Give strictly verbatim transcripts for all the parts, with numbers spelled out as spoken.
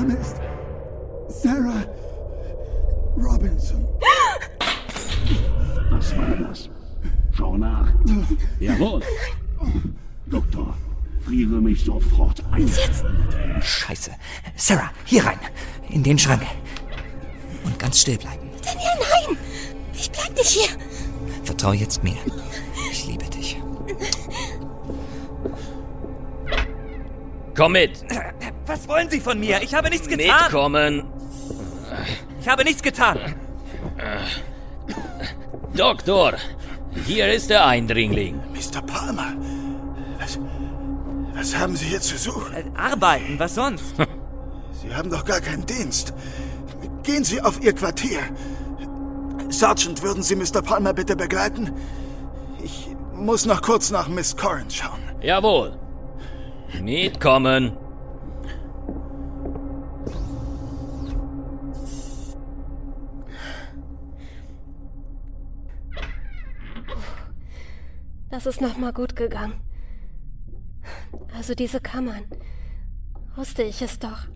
Name ist Sarah Robinson. Was war das? Schau nach. Jawohl. Doktor, friere mich sofort ein. Was jetzt? Scheiße. Sarah, hier rein. In den Schrank. Und ganz still bleiben. Daniel, nein! Ich bleib nicht hier. Vertrau jetzt mir. Ich liebe dich. Komm mit. Was wollen Sie von mir? Ich habe nichts getan. Mitkommen. Ich habe nichts getan. Doktor, hier ist der Eindringling. Mister Palmer, was, was haben Sie hier zu suchen? Äh, arbeiten, was sonst? Sie haben doch gar keinen Dienst. Gehen Sie auf Ihr Quartier. Sergeant, würden Sie Mister Palmer bitte begleiten? Ich muss noch kurz nach Miss Corrin schauen. Jawohl. Mitkommen. Das ist nochmal gut gegangen. Also diese Kammern. Wusste ich es doch.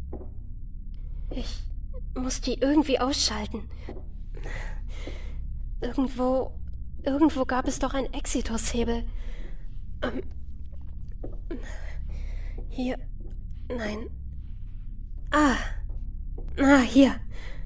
Ich muss die irgendwie ausschalten. Irgendwo... Irgendwo gab es doch einen Exitoshebel. Ähm, hier... Nein. Ah. Ah, hier.